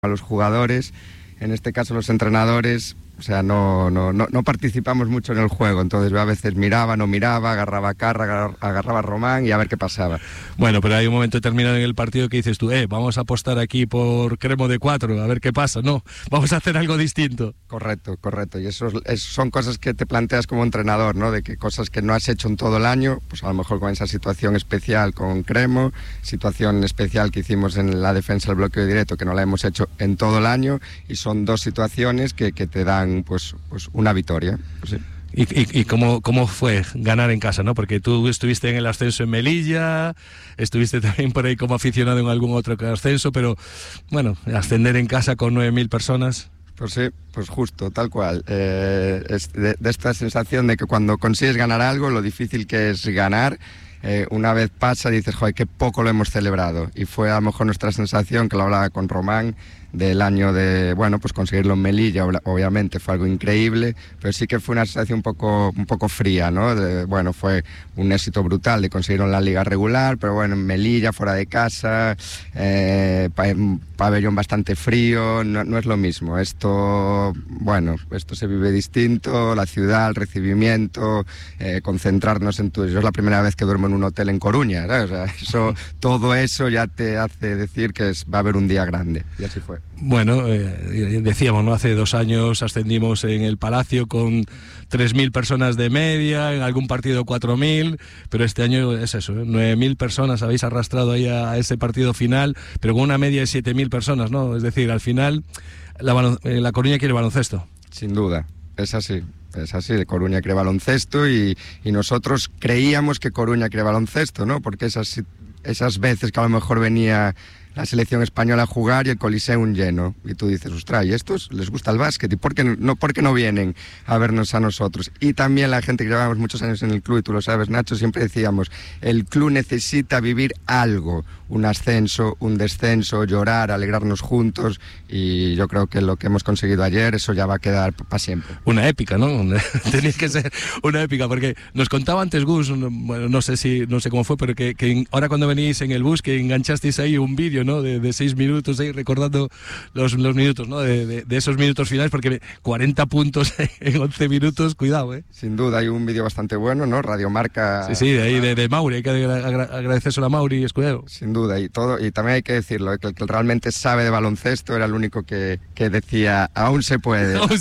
a los jugadores, en este caso los entrenadores, o sea, no participamos mucho en el juego, entonces a veces miraba, no miraba, agarraba a Carra, agarraba a Román y a ver qué pasaba. Bueno, pero hay un momento determinado en el partido que dices tú, vamos a apostar aquí por Cremo de 4, a ver qué pasa, no, vamos a hacer algo distinto. Correcto, y eso son cosas que te planteas como entrenador, ¿no? De que cosas que no has hecho en todo el año, pues a lo mejor con esa situación especial con Cremo, situación especial que hicimos en la defensa del bloqueo directo, que no la hemos hecho en todo el año, y son dos situaciones que te dan pues una victoria. Pues sí. ¿Y cómo fue ganar en casa, no? Porque tú estuviste en el ascenso en Melilla, estuviste también por ahí como aficionado en algún otro ascenso, pero bueno, ascender en casa con 9.000 personas... Pues sí, pues justo, tal cual. Es de esta sensación de que cuando consigues ganar algo, lo difícil que es ganar, una vez pasa dices, joder, qué poco lo hemos celebrado. Y fue a lo mejor nuestra sensación, que lo hablaba con Román, del año de, bueno, pues conseguirlo en Melilla, obviamente fue algo increíble, pero sí que fue una sensación un poco fría, ¿no? Bueno, fue un éxito brutal de conseguirlo en la liga regular, pero bueno, en Melilla, fuera de casa, pabellón bastante frío, no es lo mismo. Esto se vive distinto, la ciudad, el recibimiento, concentrarnos en todo. Yo es la primera vez que duermo en un hotel en Coruña, ¿sabes? O sea, todo eso ya te hace decir que va a haber un día grande, y así fue. Bueno, decíamos, ¿no? Hace 2 años ascendimos en el Palacio con 3.000 personas de media, en algún partido 4.000, pero este año es eso, 9.000 personas habéis arrastrado ahí a ese partido final, pero con una media de 7.000 personas, ¿no? Es decir, al final la Coruña quiere baloncesto. Sin duda, es así, Coruña quiere baloncesto y nosotros creíamos que Coruña quiere baloncesto, ¿no? Porque esas veces que a lo mejor venía la selección española a jugar y el Coliseum lleno, y tú dices, ostras, ¿y estos les gusta el básquet? ¿Y por qué no vienen a vernos a nosotros? Y también la gente que llevamos muchos años en el club, y tú lo sabes, Nacho, siempre decíamos, el club necesita vivir algo, un ascenso, un descenso, llorar, alegrarnos juntos, y yo creo que lo que hemos conseguido ayer, eso ya va a quedar para siempre. Una épica, ¿no? Tenía que ser una épica, porque nos contaba antes Gus, bueno, no sé cómo fue, pero que ahora cuando venís en el bus, que enganchasteis ahí un vídeo, ¿no? De 6 minutos ahí recordando los minutos, ¿no? De esos minutos finales, porque 40 puntos en 11 minutos, cuidado, ¿eh? Sin duda, hay un vídeo bastante bueno, ¿no? Radiomarca. Sí, de ahí de Mauri, hay que agradecérselo a Mauri Escudero. Sin duda, y también hay que decirlo, que el que realmente sabe de baloncesto era el único que decía, aún se puede. Aún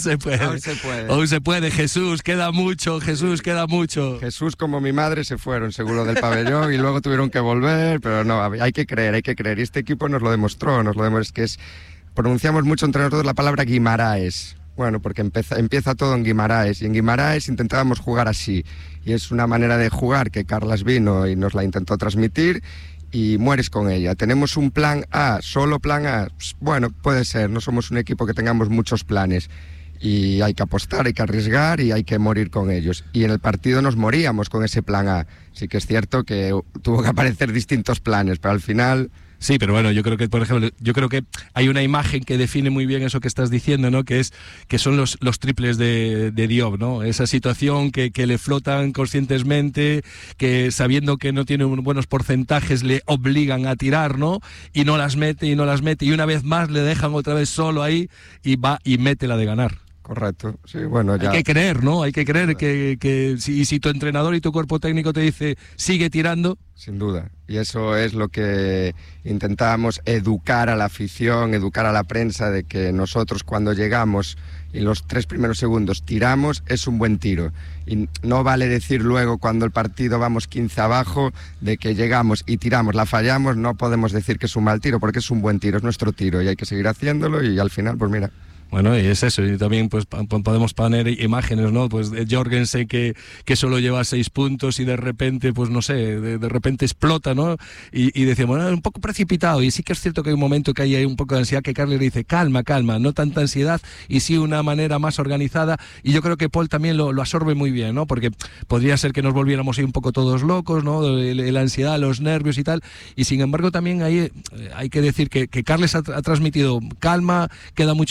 se puede, Jesús, queda mucho. Jesús, como mi madre se fueron seguro del pabellón y luego tuvieron que volver, pero no, hay que creer, y este equipo nos lo demostró, pronunciamos mucho entre nosotros la palabra Guimaraes, bueno, porque empieza todo en Guimaraes, y en Guimaraes intentábamos jugar así, y es una manera de jugar que Carlas vino y nos la intentó transmitir, y mueres con ella. Tenemos un plan A, solo plan A, bueno, puede ser, no somos un equipo que tengamos muchos planes, y hay que apostar, hay que arriesgar y hay que morir con ellos. Y en el partido nos moríamos con ese plan A. Sí que es cierto que tuvo que aparecer distintos planes, pero al final... Sí, pero bueno, yo creo que, por ejemplo, hay una imagen que define muy bien eso que estás diciendo, ¿no? Que son los triples de Diop, ¿no? Esa situación que le flotan conscientemente, que sabiendo que no tiene buenos porcentajes le obligan a tirar, ¿no? Y no las mete, y una vez más le dejan otra vez solo ahí y va y mete la de ganar. Correcto, sí, bueno, ya... Hay que creer, ¿no? Hay que creer que si tu entrenador y tu cuerpo técnico te dice sigue tirando... Sin duda, y eso es lo que intentábamos, educar a la afición, educar a la prensa, de que nosotros cuando llegamos y los 3 primeros segundos tiramos, es un buen tiro. Y no vale decir luego cuando el partido vamos 15 abajo, de que llegamos y tiramos, la fallamos, no podemos decir que es un mal tiro, porque es un buen tiro, es nuestro tiro y hay que seguir haciéndolo, y al final, pues mira... Bueno, y es eso, y también pues podemos poner imágenes, ¿no? Pues de Jorgensen que solo lleva 6 puntos y de repente, pues no sé, de repente explota, ¿no? Y decimos, bueno, un poco precipitado, y sí que es cierto que hay un momento que hay ahí un poco de ansiedad, que Carles le dice, calma, no tanta ansiedad, y sí una manera más organizada, y yo creo que Paul también lo absorbe muy bien, ¿no? Porque podría ser que nos volviéramos ahí un poco todos locos, ¿no? La ansiedad, los nervios y tal, y sin embargo también hay que decir que Carles ha transmitido calma, queda mucho tiempo,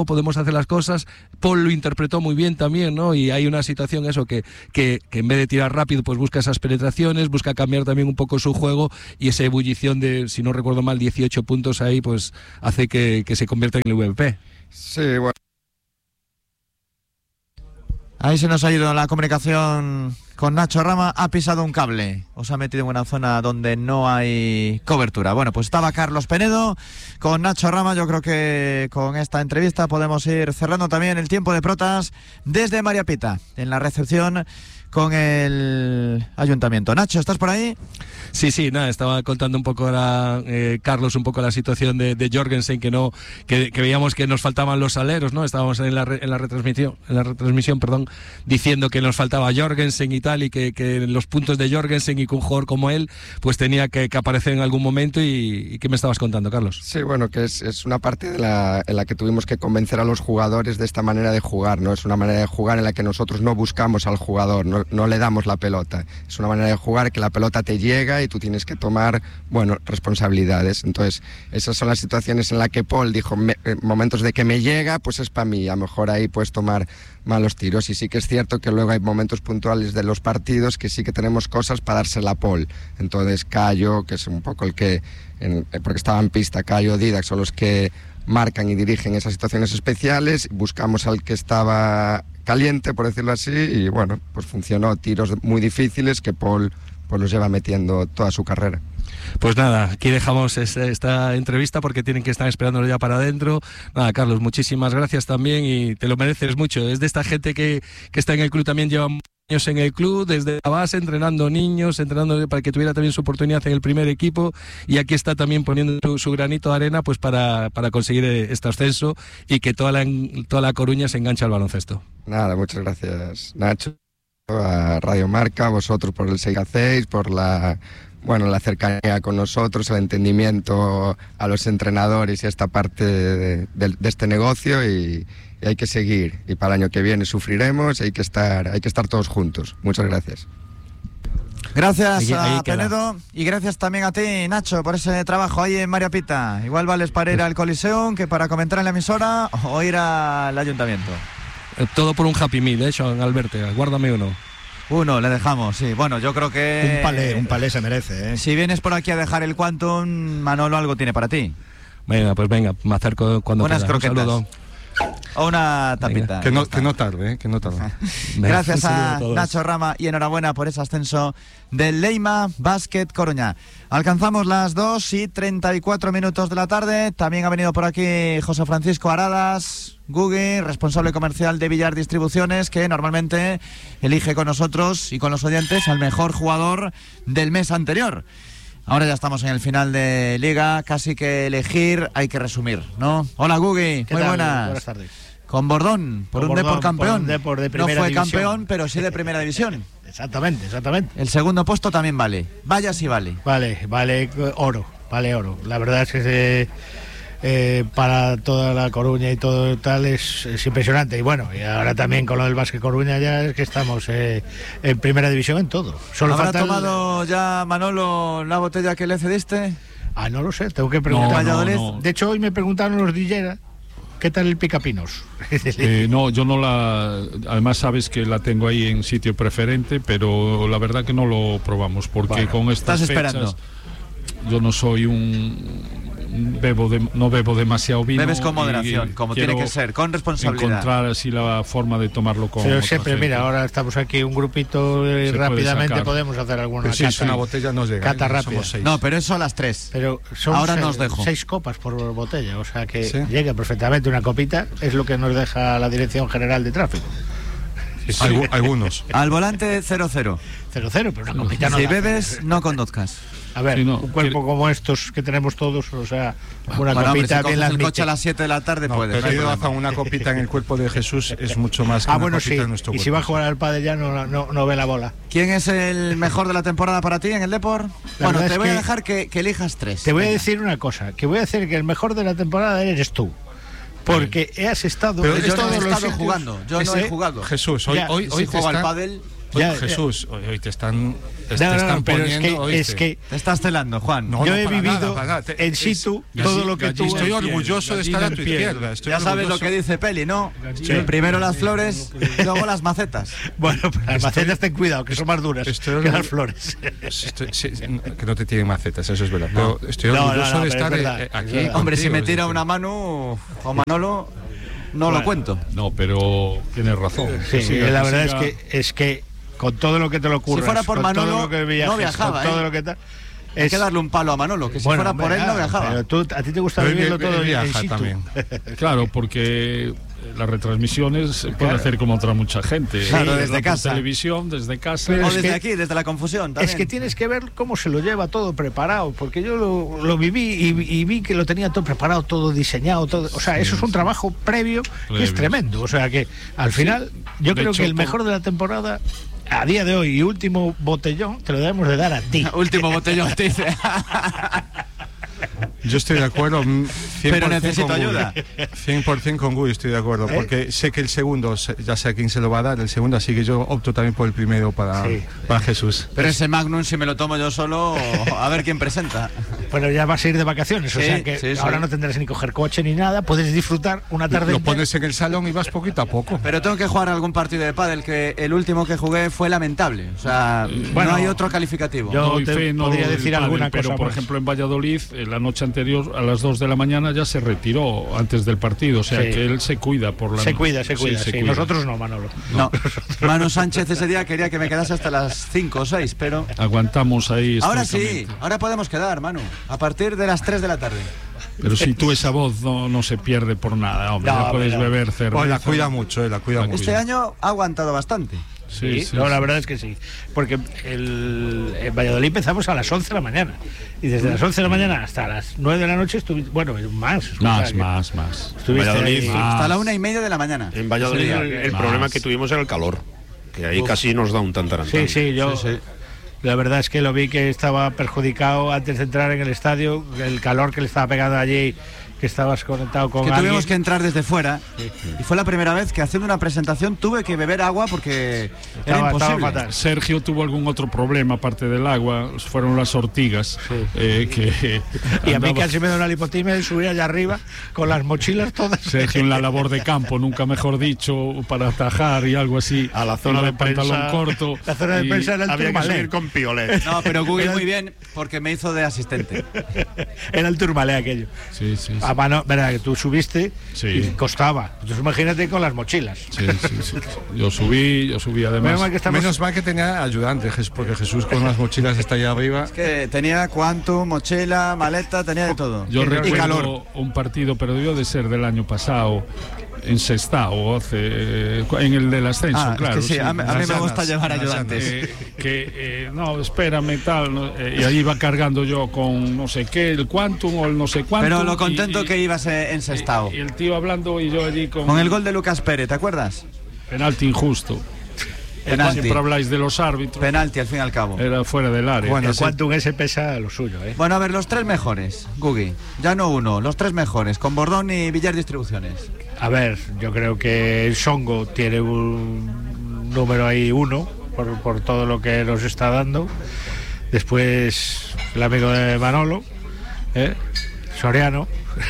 cómo podemos hacer las cosas. Paul lo interpretó muy bien también, ¿no? Y hay una situación eso que en vez de tirar rápido, pues busca esas penetraciones, busca cambiar también un poco su juego, y esa ebullición de, si no recuerdo mal, 18 puntos ahí, pues hace que se convierta en el MVP. Sí, bueno. Ahí se nos ha ido la comunicación con Nacho Rama, ha pisado un cable, os ha metido en una zona donde no hay cobertura. Bueno, pues estaba Carlos Penedo con Nacho Rama. Yo creo que con esta entrevista podemos ir cerrando también el tiempo de protas desde María Pita, en la recepción con el ayuntamiento. Nacho, ¿estás por ahí? Sí, nada, estaba contando un poco Carlos, un poco la situación de Jorgensen, que veíamos que nos faltaban los aleros, ¿no? Estábamos en la retransmisión, diciendo que nos faltaba Jorgensen y tal, y que los puntos de Jorgensen y que un jugador como él pues tenía que aparecer en algún momento. ¿Y qué me estabas contando, Carlos? Sí, bueno, que es una parte en la que tuvimos que convencer a los jugadores de esta manera de jugar, ¿no? Es una manera de jugar en la que nosotros no buscamos al jugador, no le damos la pelota. Es una manera de jugar que la pelota te llega y tú tienes que tomar, responsabilidades. Entonces, esas son las situaciones en las que Paul dijo, momentos de que me llega, pues es para mí, a lo mejor ahí puedes tomar malos tiros. Y sí que es cierto que luego hay momentos puntuales de los partidos que sí que tenemos cosas para dársela a Paul. Entonces, Cayo, que es un poco el que, porque estaba en pista, Cayo, Didac, son los que marcan y dirigen esas situaciones especiales. Buscamos al que estaba caliente, por decirlo así, y bueno, pues funcionó. Tiros muy difíciles que Paul pues los lleva metiendo toda su carrera. Pues nada, aquí dejamos esta entrevista porque tienen que estar esperándolo ya para adentro. Nada, Carlos, muchísimas gracias también, y te lo mereces mucho. Es de esta gente que está en el club, también lleva años en el club, desde la base, entrenando niños, entrenando para que tuviera también su oportunidad en el primer equipo, y aquí está también poniendo su granito de arena pues para conseguir este ascenso y que toda la Coruña se enganche al baloncesto. Nada, muchas gracias, Nacho, a Radio Marca, a vosotros por el 6 que hacéis, por la cercanía con nosotros, el entendimiento a los entrenadores y a esta parte de este negocio, y hay que seguir, y para el año que viene sufriremos, hay que estar todos juntos. Muchas gracias. Gracias a Penedo, y gracias también a ti, Nacho, por ese trabajo ahí en María Pita. Igual vales para ir al Coliseum que para comentar en la emisora o ir al ayuntamiento. Todo por un Happy Meal, de hecho, en Alberte, guárdame uno. Uno, le dejamos, sí. Bueno, yo creo que... Un palé se merece, ¿eh? Si vienes por aquí a dejar el Quantum, Manolo algo tiene para ti. Venga, me acerco cuando unas pueda. Croquetas. Un saludo. O una tapita. Venga, que no tarde, que no tarde. Gracias a Nacho Rama, y enhorabuena por ese ascenso del Leima Basket Coruña. Alcanzamos las 2:34 de la tarde. También ha venido por aquí José Francisco Aradas, Gugi, responsable comercial de Villar Distribuciones, que normalmente elige con nosotros y con los oyentes al mejor jugador del mes anterior. Ahora ya estamos en el final de Liga, casi que elegir, hay que resumir, ¿no? Hola, Gugi, muy buenas. Buenas tardes. Con Bordón, por un Depor campeón. Un Depor de no primera fue división. campeón, pero sí de primera división. Exactamente. El segundo puesto también vale. Vaya si vale. Vale oro. La verdad es que para toda la Coruña y todo tal es impresionante. Y bueno, y ahora también con lo del Básquet Coruña ya es que estamos en primera división en todo. Solo ¿Habrá falta tomado ya Manolo la botella que le cediste? No lo sé, tengo que preguntar. No. De hecho, hoy me preguntaron los DJ, ¿qué tal el picapinos? No, yo no además sabes que la tengo ahí en sitio preferente, pero la verdad que no lo probamos, porque con estas fechas yo no soy no bebo demasiado vino. Bebes con moderación, como tiene que ser, con responsabilidad. Encontrar así la forma de tomarlo con. Pero siempre, mira, ahora estamos aquí un grupito y rápidamente podemos hacer alguna cata. Si una botella nos llega. Cata rápida. No, pero eso a las 3. Pero son ahora nos dejo 6 copas por botella, o sea que llega perfectamente una copita, es lo que nos deja la Dirección General de Tráfico. Sí. Algunos. Al volante 0-0, pero una copita no. Si bebes, no conduzcas. A ver, un cuerpo como estos que tenemos todos, o sea, una copita hombre, si bien la el coche a las 7 de la tarde puedes. Pero una copita en el cuerpo de Jesús es mucho más que una copita en nuestro cuerpo. Y si va a jugar al pádel ya no ve la bola. ¿Quién es el mejor de la temporada para ti en el Depor? Bueno, te voy a dejar que elijas 3. Te voy a decir una cosa, que voy a hacer que el mejor de la temporada eres tú. Porque has estado... Pero yo no he estado jugando. Yo no he jugado. Jesús, hoy juego al pádel. Jesús, hoy te están poniendo. Es que te estás celando, Juan. Yo he vivido en situ todo lo que tú. Estoy orgulloso de estar a tu izquierda. Ya sabes lo que dice Peli, ¿no? Sí. Primero las flores, luego las macetas. Bueno, pero las macetas ten cuidado, que son más duras que las flores. Que no te tienen macetas, eso es verdad. Pero estoy orgulloso de estar aquí. Hombre, si me tira una Manu o Manolo, no lo cuento. No, pero tienes razón. Sí, la verdad es que con todo lo que te lo ocurras, si fuera por Manolo, todo lo que viajes, no viajaba. Todo lo que tal, hay que darle un palo a Manolo, que si fuera por él no viajaba. Pero a ti te gusta vivirlo todo en situ. También. Claro, porque las retransmisiones se puede hacer como otra mucha gente. Claro, desde casa. Televisión, desde casa. O desde aquí, desde la confusión también. Es que tienes que ver cómo se lo lleva todo preparado, porque yo lo viví y vi que lo tenía todo preparado, todo diseñado, todo. O sea, eso es un trabajo previo que es tremendo. O sea, que al final yo creo que el mejor de la temporada a día de hoy y último botellón te lo debemos de dar a ti. Último botellón, te dice. Yo estoy de acuerdo, 100% pero necesito ayuda. 100% con Gui estoy de acuerdo, porque sé que el segundo, ya sé a quién se lo va a dar, el segundo, así que yo opto también por el primero para Jesús. Pero ese Magnum, si me lo tomo yo solo, a ver quién presenta. Bueno, ya vas a ir de vacaciones, o sea que ahora no tendrás ni coger coche ni nada, puedes disfrutar una tarde. Lo pones en el salón y vas poquito a poco. Pero tengo que jugar algún partido de pádel, que el último que jugué fue lamentable. O sea, bueno, no hay otro calificativo. Yo podría decir alguna cosa. Pero, por ejemplo, en Valladolid, la noche anterior, a las 2 de la mañana, ya se retiró antes del partido. O sea, que él se cuida por la noche. Se cuida. Nosotros no, Manolo. No. Manu Sánchez ese día quería que me quedase hasta las 5 o 6, pero... Aguantamos ahí. Ahora sí, ahora podemos quedar, Manu. A partir de las 3 de la tarde. Pero si tú esa voz no se pierde por nada, hombre. Ya puedes beber cerveza. Pues la cuida mucho, Este año ha aguantado bastante. Sí, la verdad es que sí. Porque en Valladolid empezamos a las 11 de la mañana. Y desde las 11 de la mañana hasta las 9 de la noche estuviste. Bueno, más. En Valladolid hasta la 1:30 de la mañana. En Valladolid el problema que tuvimos era el calor. Que ahí casi nos da un tantarantán. Sí. La verdad es que lo vi que estaba perjudicado antes de entrar en el estadio. El calor que le estaba pegando allí, que estabas conectado con alguien. Tuvimos que entrar desde fuera y fue la primera vez que haciendo una presentación tuve que beber agua porque era imposible. Sergio tuvo algún otro problema aparte del agua, fueron las ortigas. Y a mí casi me da una lipotimia y subir allá arriba con las mochilas todas. Sergio en la labor de campo, nunca mejor dicho, para atajar y algo así. A la zona de pantalón corto. La zona de prensa era el había Tourmalet. Que subir con piolet. No, pero Google muy bien porque me hizo de asistente. Era el Tourmalet aquello. Sí. A mano, verdad que tú subiste y costaba. Entonces imagínate con las mochilas. Sí. Yo subí además. Menos mal que tenía ayudante, porque Jesús con las mochilas está allá arriba. Es que tenía Quantum, mochila, maleta, tenía de todo. Yo recuerdo calor. Un partido, pero debió de ser del año pasado, en Sestao, en el del ascenso, claro. Es que a mí me gusta llevar ayudantes. No, espérame, tal. Y ahí iba cargando yo con no sé qué, el Quantum o el no sé cuánto. Pero lo contento que ibas en Sestao. Y el tío hablando y yo allí con el gol de Lucas Pérez, ¿te acuerdas? Penalti injusto. Penalti. Siempre habláis de los árbitros. Penalti, al fin y al cabo. Era fuera del área. Bueno, el Quantum ese pesa lo suyo, Bueno, a ver, los 3 mejores, Gugi. Ya no uno, los 3 mejores, con Bordón y Villar Distribuciones. A ver, yo creo que el Songo tiene un número ahí 1 por todo lo que nos está dando. Después el amigo de Manolo, Soriano.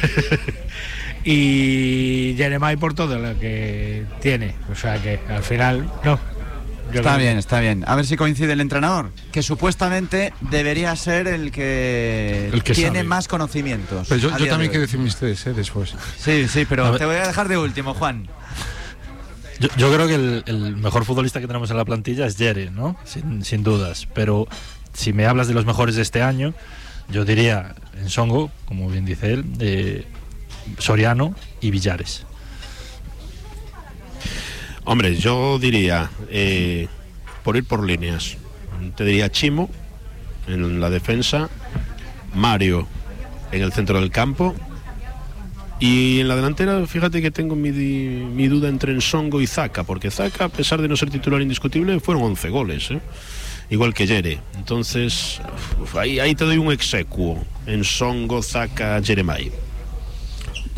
Y Jeremai por todo lo que tiene. O sea que al final, no. Está bien. A ver si coincide el entrenador, que supuestamente debería ser el que tiene sabe. Más conocimientos. Pero yo también quiero decir mis tres, después. Sí, pero te voy a dejar de último, Juan. Yo creo que el mejor futbolista que tenemos en la plantilla es Jere, ¿no? Sin dudas. Pero si me hablas de los mejores de este año, yo diría en Songo, como bien dice él, Soriano y Villares. Hombre, yo diría, por ir por líneas, te diría Chimo en la defensa, Mario en el centro del campo, y en la delantera, fíjate que tengo mi duda entre Nsongo y Zaka, porque Zaka, a pesar de no ser titular indiscutible, fueron 11 goles, igual que Jere. Entonces, ahí te doy un exequo, Nsongo, Zaka, Jeremai.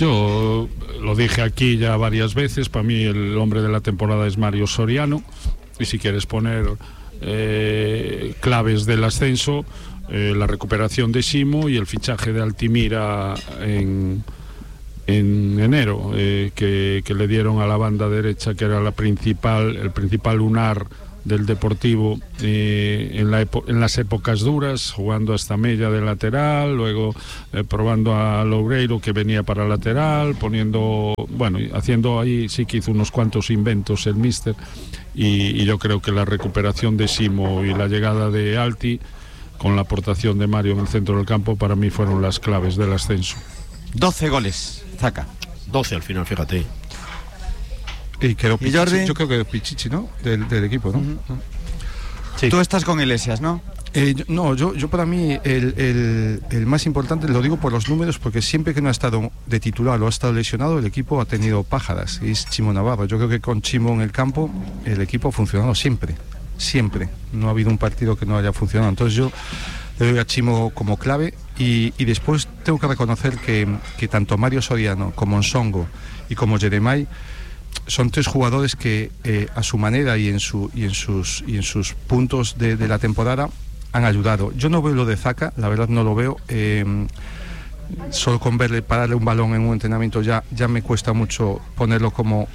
Yo lo dije aquí ya varias veces, para mí el hombre de la temporada es Mario Soriano, y si quieres poner claves del ascenso, la recuperación de Simo y el fichaje de Altimira en enero, que le dieron a la banda derecha, que era el principal lunar del Deportivo en las épocas duras, jugando hasta Mella de lateral, luego probando a Loureiro, que venía para lateral, haciendo ahí, sí que hizo unos cuantos inventos el míster, y yo creo que la recuperación de Simo y la llegada de Alti, con la aportación de Mario en el centro del campo, para mí fueron las claves del ascenso. 12 goles, Zaka. 12 al final, fíjate. Y Jordi, yo creo que Pichichi, ¿no? Del equipo, ¿no? Sí. Tú estás con Iglesias, ¿no? Yo para mí el más importante, lo digo por los números, porque siempre que no ha estado de titular o ha estado lesionado, el equipo ha tenido pájaras, y es Chimo Navarro. Yo creo que con Chimo en el campo el equipo ha funcionado siempre. No ha habido un partido que no haya funcionado. Entonces yo le doy a Chimo como clave, y después tengo que reconocer que tanto Mario Soriano como Nsongo y como Jeremai son tres jugadores que a su manera y en sus puntos de la temporada han ayudado. Yo no veo lo de Zaka, la verdad no lo veo. Solo con verle pararle un balón en un entrenamiento ya me cuesta mucho ponerlo como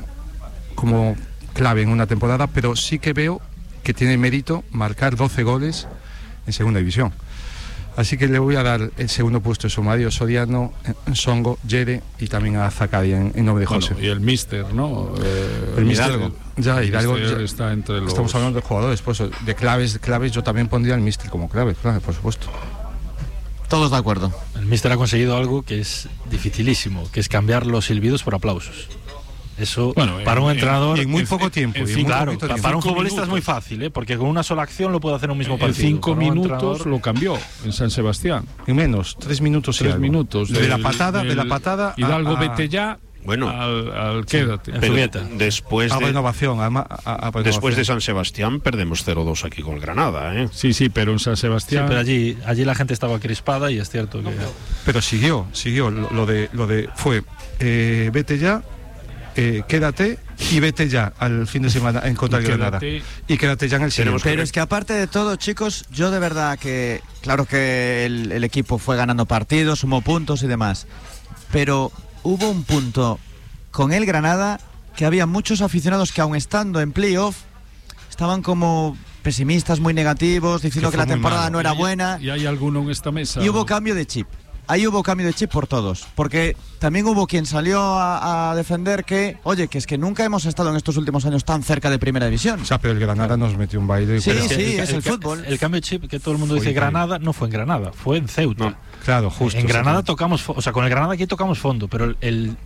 clave en una temporada, pero sí que veo que tiene mérito marcar 12 goles en segunda división. Así que le voy a dar el segundo puesto a Mario Soriano, Nsongo, Jere y también a Zakari en nombre de José. Y el míster, ¿no? El míster Hidalgo. Hidalgo está entre los... Estamos hablando de jugadores, pues de claves, yo también pondría el míster como clave, por supuesto. Todos de acuerdo. El míster ha conseguido algo que es dificilísimo, que es cambiar los silbidos por aplausos. Eso, para un entrenador, en muy poco tiempo. Claro, para un futbolista es muy fácil, porque con una sola acción lo puede hacer en un mismo partido. En 5 minutos lo cambió en San Sebastián. En menos, 3 minutos. 3 minutos. De la patada. Hidalgo, vete ya. Bueno, al quédate. Pero después de renovación, después de San Sebastián perdemos 0-2 aquí con el Granada, ¿eh? Sí, pero en San Sebastián. Sí, pero allí la gente estaba crispada y es cierto que. Pero siguió lo de fue vete ya. Quédate y vete ya al fin de semana en contra de Granada y quédate ya en el siguiente. Pero es que aparte de todo, chicos, yo de verdad que claro que el equipo fue ganando partidos, sumó puntos y demás, pero hubo un punto con el Granada que había muchos aficionados que aun estando en playoff estaban como pesimistas, muy negativos, diciendo que la temporada no era buena. ¿Y hay alguno en esta mesa? Y hubo cambio de chip. Ahí hubo cambio de chip por todos, porque también hubo quien salió a defender que, oye, que es que nunca hemos estado en estos últimos años tan cerca de Primera División. O sea, pero el Granada nos metió un baile. Sí, es el fútbol. El cambio de chip que todo el mundo dice Granada, no fue en Granada, fue en Ceuta. No, claro, justo. En Granada tocamos, o sea, con el Granada aquí tocamos fondo, pero el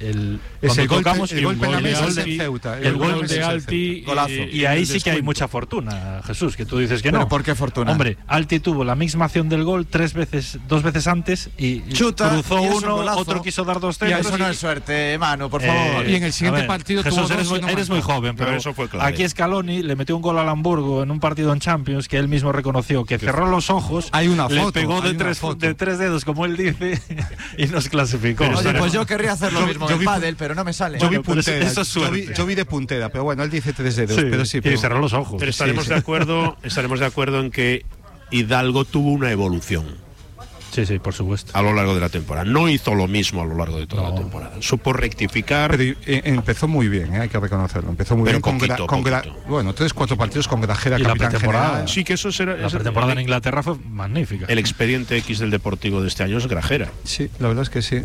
gol de Ceuta. El gol de Alti, golazo. Y ahí sí que hay mucha fortuna, Jesús, que tú dices que no. ¿Pero por qué fortuna? Hombre, Alti tuvo la misma acción del gol 2 veces antes y chuta, cruzó y uno, otro quiso dar 2 centros. Y eso no es suerte, Manu, por favor. Y en el siguiente partido Jesús, tuvo eres muy joven, pero eso fue clave. Aquí Scaloni le metió un gol al Hamburgo en un partido en Champions que él mismo reconoció que cerró los ojos, hay una foto, le pegó de 3 dedos, como él dice, y nos clasificó. Oye, pues yo querría hacer lo mismo en pádel, pero no me sale. Yo vi puntera, eso es suerte. yo vi de puntera, pero bueno, él dice 3 dedos, pero sí. Y cerró los ojos. Pero estaremos de acuerdo en que Hidalgo tuvo una evolución. Sí, por supuesto. A lo largo de la temporada. No hizo lo mismo a lo largo de toda la temporada. Supo rectificar. Pero empezó muy bien, hay que reconocerlo. Empezó muy bien poquito. Bueno, 3-4 partidos con Grajera, y capitán general. Sí, que eso será. La pretemporada en Inglaterra fue magnífica. El expediente X del Deportivo de este año es Grajera. Sí, la verdad es que sí.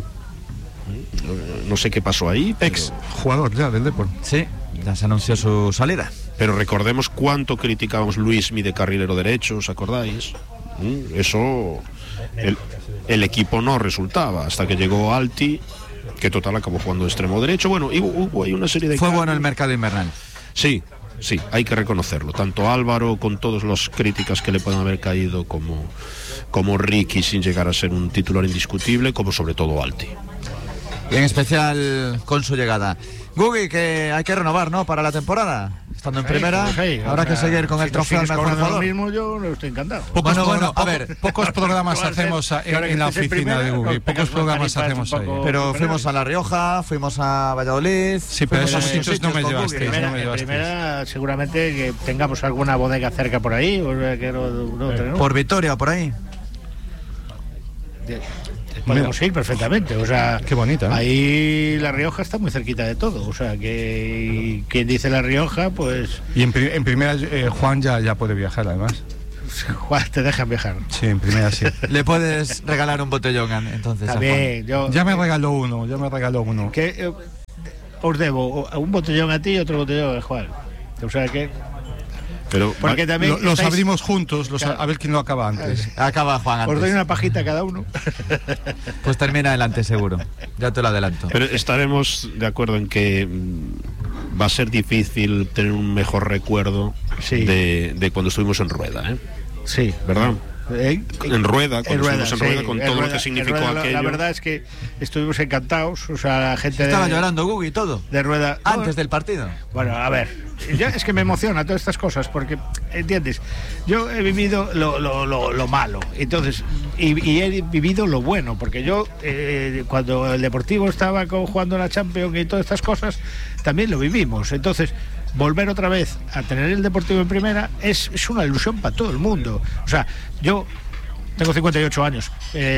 No sé qué pasó ahí. Ex jugador ya del Depor. Sí, ya se anunció su salida. Pero recordemos cuánto criticábamos Luismi de carrilero derecho, ¿os acordáis? Eso. El equipo no resultaba hasta que llegó Alti, que total acabó jugando de extremo derecho. Bueno, hubo ahí una serie de cambios. Bueno el mercado invernal. Sí, hay que reconocerlo. Tanto Álvaro, con todas las críticas que le pueden haber caído, como Ricky, sin llegar a ser un titular indiscutible, como sobre todo Alti. Y en especial con su llegada. Gugi, que hay que renovar, ¿no? Para la temporada. Estando en primera, habrá que seguir con el trofeo al mejor jugador. Mismo, yo no estoy encantado. Pocos programas hacemos en la oficina de Gugi. Pocos programas hacemos ahí. Pero fuimos a La Rioja, fuimos a Valladolid. Sí, pero esos sitios no me llevasteis. Primera, seguramente que tengamos alguna bodega cerca por ahí. Por Vitoria o por ahí. Podemos ir perfectamente, o sea, qué bonita, ¿no? Ahí La Rioja está muy cerquita de todo, o sea, que quien dice La Rioja, pues... Y en primera Juan ya puede viajar, además. Juan, te dejan viajar. Sí, en primera sí. Le puedes regalar un botellón, entonces. También, ya me regaló uno. Que os debo un botellón a ti y otro botellón a Juan. O sea que... Pero porque también los abrimos juntos, a ver quién lo acaba antes. Acaba Juan antes. Os doy una pajita a cada uno. Pues termina adelante, seguro. Ya te lo adelanto. Pero estaremos de acuerdo en que va a ser difícil tener un mejor recuerdo de cuando estuvimos en Rueda, ¿eh? Sí. ¿Verdad? En Rueda, estuvimos en Rueda, con todo lo que significó aquello. La verdad es que estuvimos encantados, o sea, la gente estaba llorando Gugi y todo de Rueda antes del partido. Bueno, a ver, es que me emociona todas estas cosas porque, ¿entiendes? Yo he vivido lo malo, entonces y he vivido lo bueno, porque yo cuando el Deportivo estaba jugando la Champions y todas estas cosas también lo vivimos, entonces volver otra vez a tener el Deportivo en primera es una ilusión para todo el mundo. O sea, yo tengo 58 años.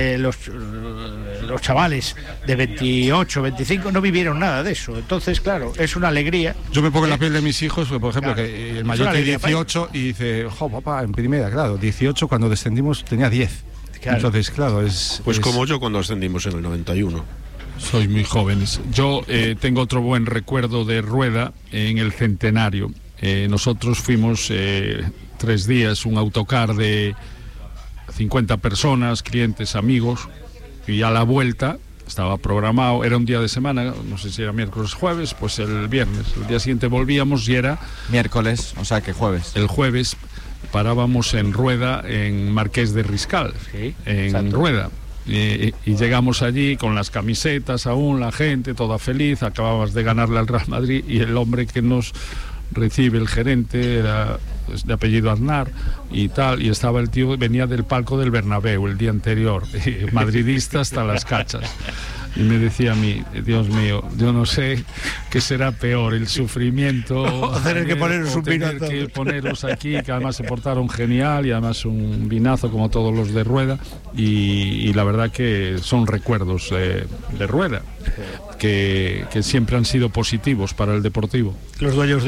Los chavales de 28, 25 no vivieron nada de eso. Entonces, claro, es una alegría. Yo me pongo en la piel de mis hijos, porque, por ejemplo, claro, que el mayor tiene 18 y dice, papá, en primera, claro, 18 cuando descendimos tenía 10. Claro. Entonces, claro, Pues como yo cuando ascendimos en el 91. Sois muy jóvenes. Yo tengo otro buen recuerdo de Rueda en el centenario. Nosotros fuimos 3 días, un autocar de 50 personas, clientes, amigos, y a la vuelta estaba programado, era un día de semana, no sé si era miércoles o jueves, pues el viernes. El día siguiente volvíamos y era... Miércoles, o sea que jueves. El jueves parábamos en Rueda, en Marqués de Riscal, en Rueda. Y llegamos allí con las camisetas aún, la gente toda feliz, acababas de ganarle al Real Madrid y el hombre que nos recibe, el gerente, era de apellido Aznar y tal, y estaba el tío, venía del palco del Bernabéu el día anterior, madridista hasta las cachas. Y me decía a mí, Dios mío, yo no sé qué será peor, el sufrimiento o tener que poneros un vino, tener que poneros aquí, que además se portaron genial y además un vinazo como todos los de Rueda, y la verdad que son recuerdos de Rueda que siempre han sido positivos para el Deportivo. Los dueños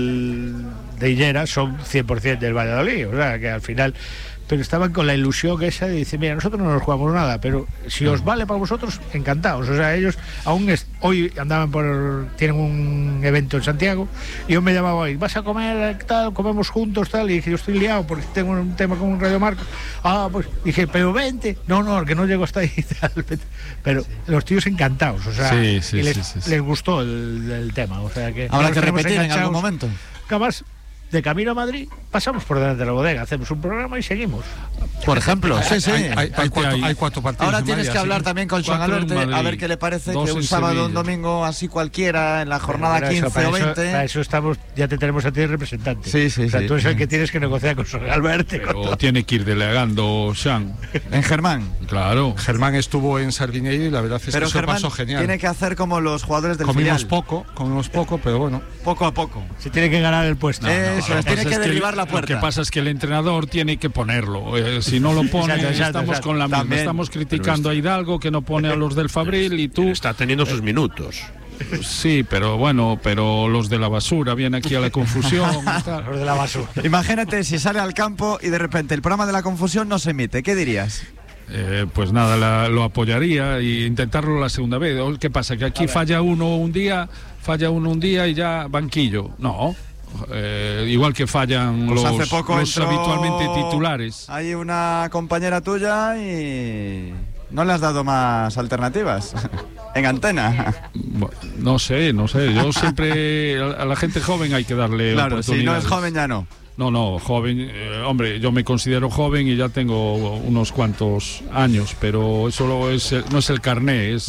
de Higuera son 100% del Valladolid, o sea que al final, pero estaban con la ilusión esa de decir, mira, nosotros no nos jugamos nada, pero si os vale para vosotros, encantados. O sea, ellos aún hoy andaban tienen un evento en Santiago y yo me llamaba hoy, vas a comer tal, comemos juntos tal, y dije, yo estoy liado porque tengo un tema con un Radio Marca. Pues dije, pero vente. No, que no llego hasta ahí tal. Pero los tíos encantados, o sea, les gustó el tema, o sea que habrá que repetir en algún momento. Además, de camino a Madrid, pasamos por delante de la bodega, hacemos un programa y seguimos. Por ejemplo, hay 4 partidos. Ahora tienes que hablar también con Joan Alberto, a ver qué le parece que un sábado o un domingo así cualquiera, en la jornada 15 o 20. Para eso estamos, ya te tenemos a ti representante. Sí. O sea, tú eres el que tienes que negociar con Joan Alberto. Pero tiene que ir delegando, Sean. En Germán. Claro. Germán estuvo en Sardiñeiro y la verdad es que eso pasó genial. Tiene que hacer como los jugadores del comimos filial. poco, pero bueno. Poco a poco. Se tiene que ganar el puesto. Tiene que derribar la puerta. Lo que pasa es que el entrenador tiene que ponerlo. Si no lo pone, estamos con la misma. También. Estamos criticando a Hidalgo, que no pone a los del Fabril, y tú... Está teniendo sus minutos. Sí, pero bueno, los de la basura vienen aquí a la confusión. Los de la basura. Imagínate si sale al campo y de repente el programa de la confusión no se emite. ¿Qué dirías? Pues nada, lo apoyaría e intentarlo la segunda vez. ¿Qué pasa? Que aquí falla uno un día y ya banquillo. No. Igual que fallan pues los, hace poco los habitualmente titulares. Hay una compañera tuya y no le has dado más alternativas en antena. No sé, yo siempre a la gente joven hay que darle oportunidades. Si no es joven ya no. No, joven, hombre, yo me considero joven y ya tengo unos cuantos años, pero eso no es el carné, es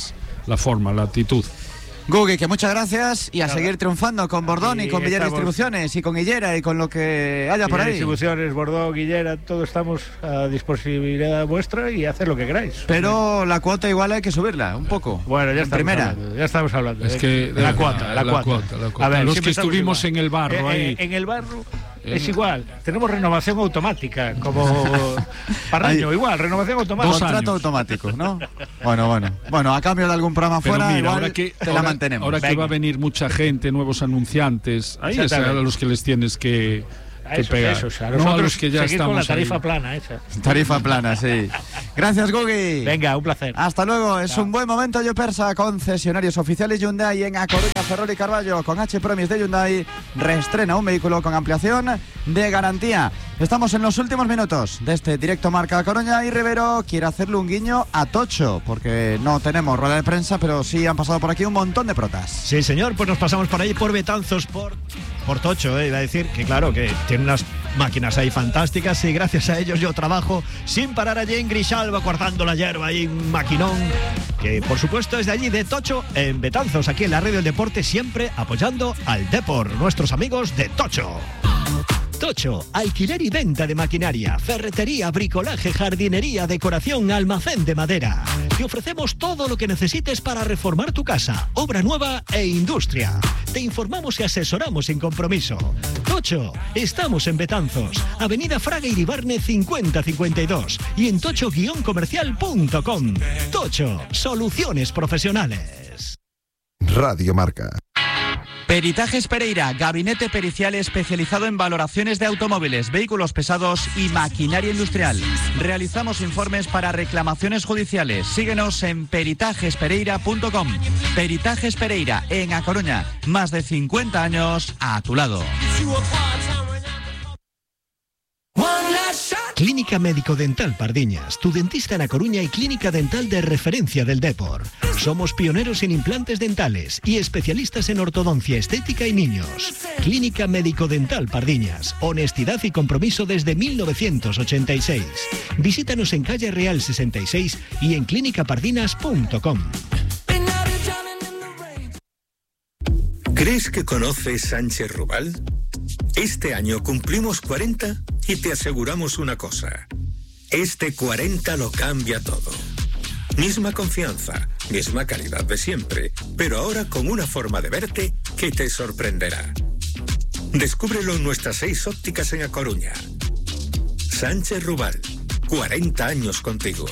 la forma, la actitud. Gugi, que muchas gracias y a seguir triunfando con Bordón y con Villar Distribuciones y con Higuera y con lo que haya por ahí. Distribuciones, Bordón, Higuera, todo estamos a disponibilidad vuestra y hacer lo que queráis. Pero la cuota igual hay que subirla un poco. Bueno, ya estamos hablando. Es que la cuota. A ver, los que estuvimos en el barro ahí. En el barro es igual. Tenemos renovación automática, como Parraño, igual, renovación automática. Contrato automático, ¿no? Bueno, a cambio de algún programa fuera, mira, igual ahora que, te la mantenemos. Ahora que va a venir mucha gente, nuevos anunciantes, ahí es a los que les tienes que pegar. No a los que ya estamos con la tarifa plana esa. Tarifa plana, sí. Gracias, Gugi. Venga, un placer. Hasta luego. Es un buen momento, Yopersa, concesionarios oficiales Hyundai en A Coruña, Ferrol y Carballo. Con H-Promis de Hyundai reestrena un vehículo con ampliación de garantía. Estamos en los últimos minutos de este directo Marca A Coruña y Rivero quiere hacerle un guiño a Tocho, porque no tenemos rueda de prensa, pero sí han pasado por aquí un montón de protas. Sí, señor, pues nos pasamos por ahí, por Betanzos, por Tocho, iba a decir que claro, que tiene unas máquinas ahí fantásticas y gracias a ellos yo trabajo sin parar allí en Grijalba cortando la hierba y un maquinón que por supuesto es de allí, de Tocho, en Betanzos, aquí en la Radio del Deporte, siempre apoyando al Depor, nuestros amigos de Tocho. Tocho, alquiler y venta de maquinaria, ferretería, bricolaje, jardinería, decoración, almacén de madera. Te ofrecemos todo lo que necesites para reformar tu casa, obra nueva e industria. Te informamos y asesoramos sin compromiso. Tocho, estamos en Betanzos, Avenida Fraga Iribarne 5052 y en tocho-comercial.com. Tocho, soluciones profesionales. Radio Marca. Peritajes Pereira, gabinete pericial especializado en valoraciones de automóviles, vehículos pesados y maquinaria industrial. Realizamos informes para reclamaciones judiciales. Síguenos en peritajespereira.com. Peritajes Pereira, en A Coruña. Más de 50 años a tu lado. Clínica Médico Dental Pardiñas, tu dentista en A Coruña y clínica dental de referencia del Depor. Somos pioneros en implantes dentales y especialistas en ortodoncia estética y niños. Clínica Médico Dental Pardiñas, honestidad y compromiso desde 1986. Visítanos en calle Real 66 y en clinicapardinas.com. ¿Crees que conoces Sánchez Rubal? Este año cumplimos 40 y te aseguramos una cosa. Este 40 lo cambia todo. Misma confianza, misma calidad de siempre, pero ahora con una forma de verte que te sorprenderá. Descúbrelo en nuestras 6 ópticas en A Coruña. Sánchez Rubal, 40 años contigo.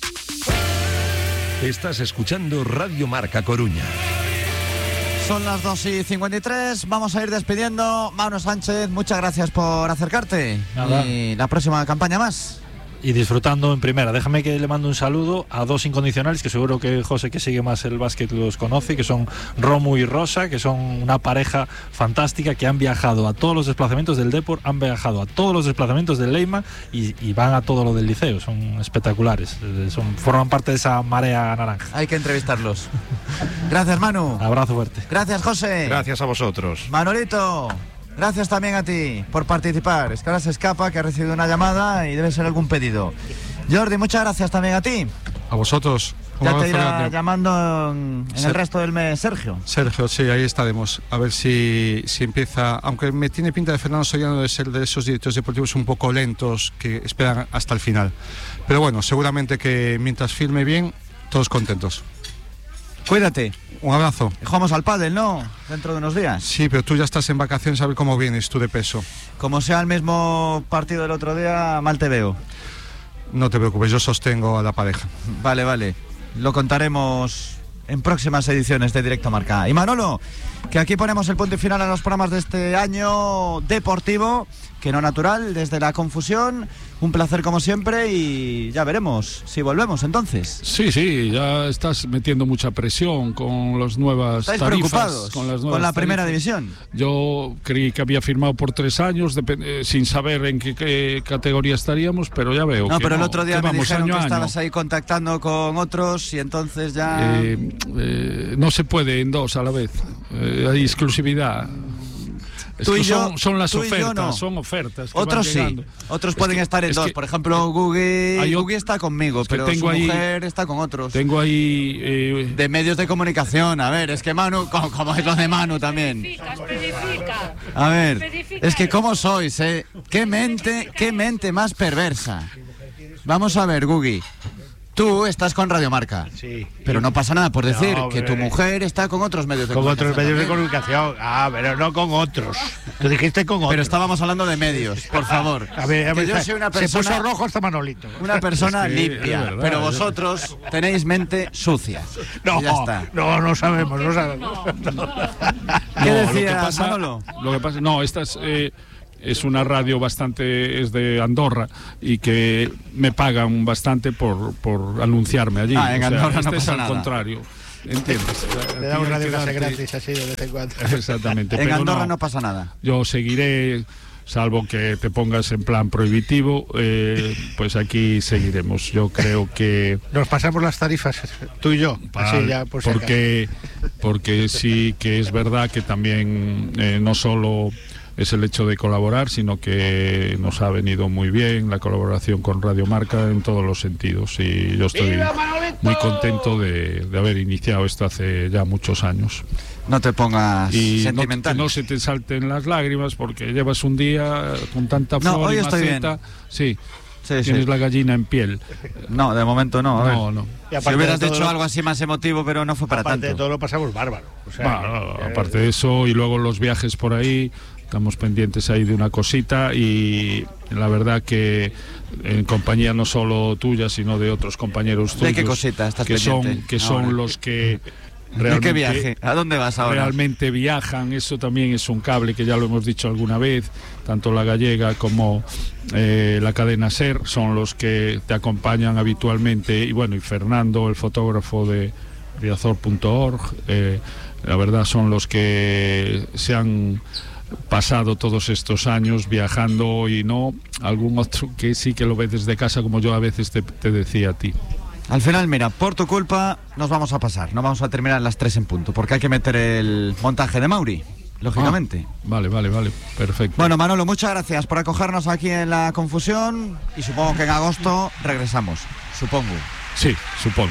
Estás escuchando Radio Marca Coruña. Son las 2:53, vamos a ir despidiendo. Manu Sánchez, muchas gracias por acercarte. Nada. Y la próxima campaña más. Y disfrutando en primera. Déjame que le mando un saludo a 2 incondicionales que seguro que José, que sigue más el básquet, los conoce, que son Romu y Rosa, que son una pareja fantástica que han viajado a todos los desplazamientos del Depor, han viajado a todos los desplazamientos del Leima y van a todo lo del liceo. Son espectaculares, forman parte de esa marea naranja. Hay que entrevistarlos. Gracias, Manu. Abrazo fuerte. Gracias, José. Gracias a vosotros. Manolito, gracias también a ti por participar. Es que ahora se escapa, que ha recibido una llamada y debe ser algún pedido. Jordi, muchas gracias también a ti. A vosotros. Ya te irá llamando en el resto del mes Sergio. Sergio, sí, ahí estaremos. A ver si empieza, aunque me tiene pinta de Fernando Soriano de ser de esos directores deportivos un poco lentos que esperan hasta el final. Pero bueno, seguramente que mientras firme bien, todos contentos. Cuídate. Un abrazo. Jugamos al pádel, ¿no? Dentro de unos días. Sí, pero tú ya estás en vacaciones, a ver cómo vienes tú de peso. Como sea el mismo partido del otro día, mal te veo. No te preocupes, yo sostengo a la pareja. Vale. Lo contaremos en próximas ediciones de Directo Marca. Y Manolo, que aquí ponemos el punto y final a los programas de este año deportivo, que no natural, desde la confusión. Un placer como siempre y ya veremos si volvemos entonces. Sí, ya estás metiendo mucha presión con las nuevas tarifas. ¿Estáis preocupados con la primera división? Yo creí que había firmado por 3 años, sin saber en qué categoría estaríamos, pero ya veo no, que pero el otro día me dijeron que año. Estabas ahí contactando con otros y entonces ya... no se puede en 2 a la vez, hay exclusividad. Es que son las ofertas, no. Son ofertas. Otros sí, otros pueden estar en dos. Por ejemplo, Gugi está conmigo, pero su mujer está con otros. Tengo ahí... de medios de comunicación, a ver, es que Manu, como es lo de Manu también. Especifica. A ver, es que cómo sois, qué mente más perversa. Vamos a ver, Gugi. Tú estás con Radio Marca, sí, pero no pasa nada por decir que tu mujer está con otros medios de comunicación. Con otros medios de comunicación, pero no con otros. Tú dijiste con otros. Pero estábamos hablando de medios, por favor. A ver, yo soy una persona, se puso rojo hasta Manolito. Una persona limpia, verdad, pero vosotros tenéis mente sucia. No, ya está. No sabemos. ¿Qué decías, Manolo? Lo que pasa, es una radio es de Andorra y que me pagan bastante por anunciarme allí. En Andorra no pasa al nada. Contrario. ¿Entiendes? Le damos radio clase gratis así de vez en cuando. Exactamente. En Andorra no pasa nada. Yo seguiré, salvo que te pongas en plan prohibitivo, pues aquí seguiremos. Yo creo que... Nos pasamos las tarifas, tú y yo. Así ya, por si porque sí que es verdad que también no solo... es el hecho de colaborar, sino que nos ha venido muy bien la colaboración con Radio Marca en todos los sentidos, y yo estoy muy contento de haber iniciado esto hace ya muchos años. No te pongas sentimental. Que no se te salten las lágrimas porque llevas un día con tanta flor y maceta. Sí. Tienes la gallina en piel. No, de momento no. No. Si hubieras dicho algo así más emotivo, pero no fue para tanto. Aparte de todo lo pasamos bárbaro. Aparte de eso, y luego los viajes por ahí, estamos pendientes ahí de una cosita, y la verdad que en compañía no solo tuya, sino de otros compañeros tuyos. ¿De qué cosita estás pendiente? Son los que... ¿De qué viaje? ¿A dónde vas ahora? Realmente viajan, eso también es un cable que ya lo hemos dicho alguna vez, tanto La Gallega como la cadena SER son los que te acompañan habitualmente, y bueno, y Fernando, el fotógrafo de Riazor.org, la verdad son los que se han pasado todos estos años viajando, y no algún otro que sí que lo ve desde casa, como yo a veces te decía a ti. Al final, mira, por tu culpa nos vamos a pasar, no vamos a terminar las 3 en punto, porque hay que meter el montaje de Mauri, lógicamente. Vale, perfecto. Bueno, Manolo, muchas gracias por acogernos aquí en La Confusión, y supongo que en agosto regresamos, supongo. Sí, supongo.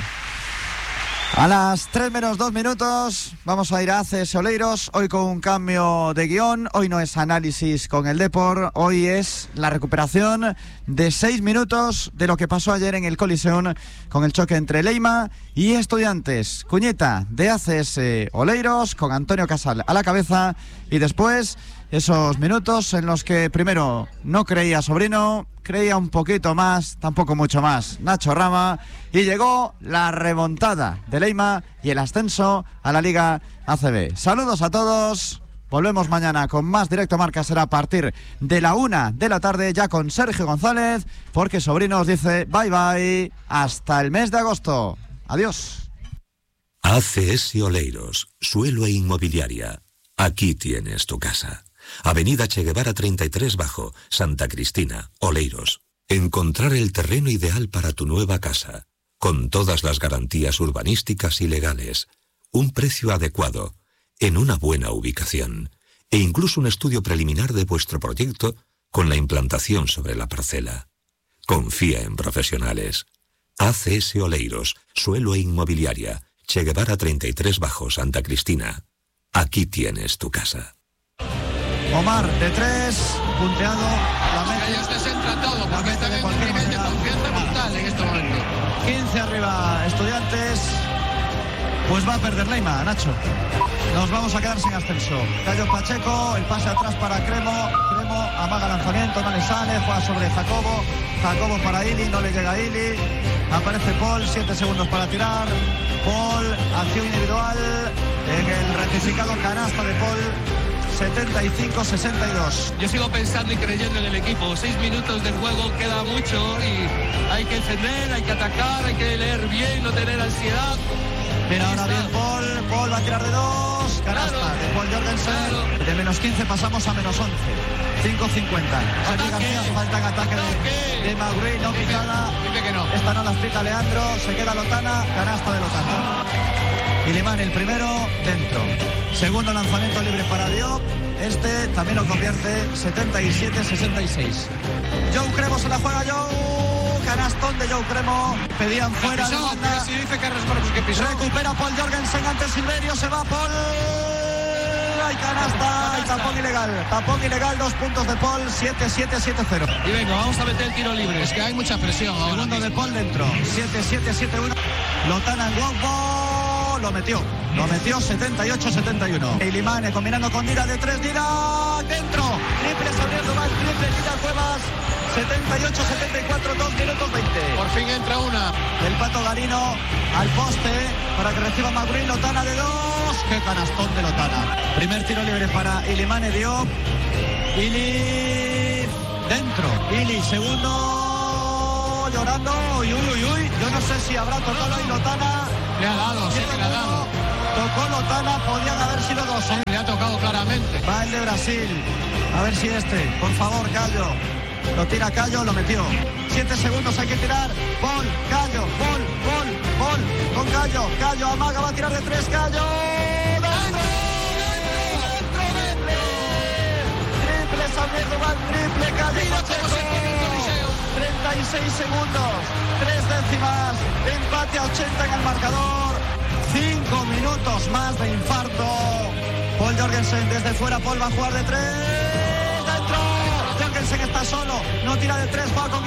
A las 3 menos 2 minutos vamos a ir a ACS Oleiros, hoy con un cambio de guión. Hoy no es análisis con el Depor, hoy es la recuperación de 6 minutos de lo que pasó ayer en el Coliseum con el choque entre Leima y Estudiantes. Cuñeta de ACS Oleiros con Antonio Casal a la cabeza, y después esos minutos en los que primero no creía Sobrino, creía un poquito más, tampoco mucho más, Nacho Rama, y llegó la remontada de Leima y el ascenso a la Liga ACB. Saludos a todos, volvemos mañana con más Directo Marca, será a partir de la 1 de la tarde, ya con Sergio González, porque Sobrino os dice bye bye, hasta el mes de agosto. Adiós. ACS Oleiros, suelo e inmobiliaria. Aquí tienes tu casa. Avenida Che Guevara 33 Bajo, Santa Cristina, Oleiros. Encontrar el terreno ideal para tu nueva casa, con todas las garantías urbanísticas y legales, un precio adecuado, en una buena ubicación, e incluso un estudio preliminar de vuestro proyecto con la implantación sobre la parcela. Confía en profesionales. ACS Oleiros, suelo e inmobiliaria, Che Guevara 33 Bajo, Santa Cristina. Aquí tienes tu casa. Omar de 3, punteado. Ellos te centran todo, porque también un nivel de confianza brutal en este momento. 15 arriba Estudiantes. Pues va a perder Leima, Nacho. Nos vamos a quedar sin ascenso. Cayo Pacheco, el pase atrás para Cremo. Cremo amaga lanzamiento, no le sale, juega sobre Jacobo. Jacobo para Ili, no le llega a Ili. Aparece Paul, 7 segundos para tirar. Paul, acción individual. En el rectificado, canasta de Paul. 75-62. Yo sigo pensando y creyendo en el equipo. 6 minutos del juego, queda mucho y hay que encender, hay que atacar, hay que leer bien, no tener ansiedad. Pero ahora bien Paul va a tirar de 2, canasta de Paul Jorgensen. De menos 15 pasamos a menos 11. 5.50. Falta en ataque de Mauri, no picada. Esta no la explica Leandro, se queda Lotana, canasta de Lotana. Y Limán el primero, dentro. Segundo lanzamiento libre para Diop. Este también lo convierte 77-66. Joe Cremo se la juega Joe. Canastón de Joe Cremo. Pedían fuera. Recupera Paul Jorgensen ante Silverio. Se va Paul. Hay canasta. Hay tapón ilegal. 2 puntos de Paul. 7-7-7-0. Y venga, vamos a meter el tiro libre. Es que hay mucha presión. Segundo de Paul dentro. 7-7-7-1. Lotana en Wongbo. Lo metió 78-71. Eilimane combinando con Dira de 3. Dira dentro. Triple Xavier Duval. Triple Dira Cuevas. 78-74, 2 minutos 20. Por fin entra una. El Pato Garino al poste para que reciba Magruin. Lotana de 2. Qué canastón de Lotana. Primer tiro libre para Eilimane Diop. Ili dentro. Ili segundo. Llorando. Uy. Yo no sé si habrá tocado ahí Lotana. Le ha dado, sí que le ha dado. Tocó Lotana, podían haber sido 2. Le ha tocado claramente. Va el de Brasil. A ver si por favor, Callo. Lo tira Callo, lo metió. 7 segundos, hay que tirar. Paul, Callo, Paul. Con Callo, amaga, va a tirar de 3, Callo. ¡Dentro! Triple Xavier Duval, triple Callo. 36 segundos, 3 décimas, empate a 80 en el marcador, 5 minutos más de infarto. Paul Jorgensen desde fuera, Paul va a jugar de 3, dentro. Jorgensen está solo, no tira de 3, va con